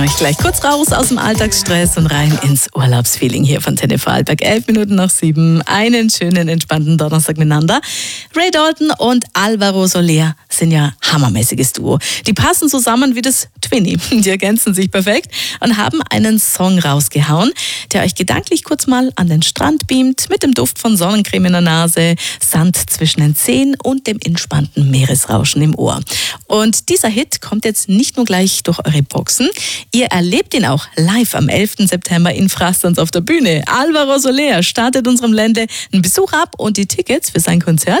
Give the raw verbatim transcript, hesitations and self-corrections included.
Ich gleich kurz raus aus dem Alltagsstress und rein ins Urlaubsfeeling hier von Tenerife Vorarlberg. Elf Minuten nach sieben. Einen schönen, entspannten Donnerstag miteinander. Ray Dalton und Alvaro Soler sind ja hammermäßiges Duo. Die passen zusammen wie das Twinny. Die ergänzen sich perfekt und haben einen Song rausgehauen, der euch gedanklich kurz mal an den Strand beamt, mit dem Duft von Sonnencreme in der Nase, Sand zwischen den Zehen und dem entspannten Meeresrauschen im Ohr. Und dieser Hit kommt jetzt nicht nur gleich durch eure Boxen, ihr erlebt ihn auch live am elften September in Frastanz auf der Bühne. Alvaro Soler startet unserem Ländle einen Besuch ab und die Tickets für sein Konzert